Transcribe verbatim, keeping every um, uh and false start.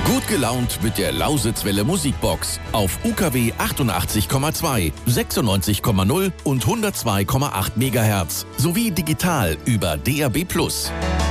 Gut gelaunt mit der Lausitzwelle Musikbox auf U K W achtundachtzig Komma zwei, sechsundneunzig Komma null und hundertzwei Komma acht Megahertz sowie digital über D A B Plus.